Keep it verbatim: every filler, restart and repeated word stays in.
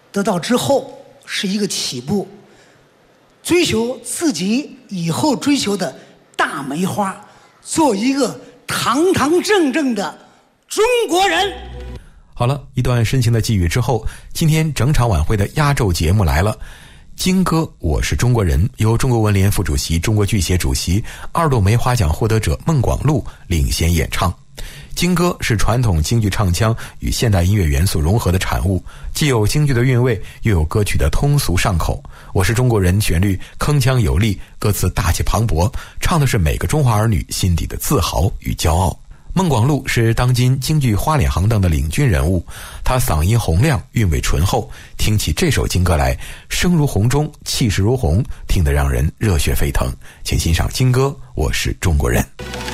得到之后是一个起步，追求自己以后追求的大梅花，做一个堂堂正正的中国人。 好了，一段深情的寄语之后，今天整场晚会的压轴节目来了。金歌我是中国人由中国文联副主席、中国剧协主席、二度梅花奖获得者孟广禄领衔演唱。京歌是传统京剧唱腔与现代音乐元素融合的产物，既有京剧的韵味，又有歌曲的通俗上口。我是中国人旋律铿锵有力，歌词大气磅礴，唱的是每个中华儿女心底的自豪与骄傲。孟广禄是当今京剧花脸行当的领军人物，他嗓音洪亮，韵味醇厚，听起这首京歌来，声如洪钟，气势如虹，听得让人热血沸腾。请欣赏京歌《我是中国人》。